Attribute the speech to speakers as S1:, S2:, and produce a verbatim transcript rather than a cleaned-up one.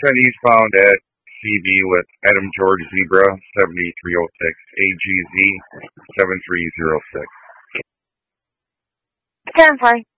S1: Attendees found at C B with Adam George Zebra seventy-three oh six, A G Z seven three zero six.
S2: ten five.